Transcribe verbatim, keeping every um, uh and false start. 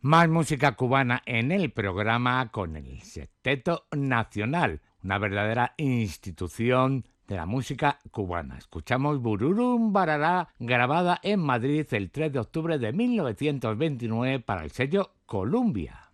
Más música cubana en el programa con el Sexteto Nacional, una verdadera institución de la música cubana. Escuchamos Bururum Barará, grabada en Madrid el tres de octubre de mil novecientos veintinueve para el sello Columbia.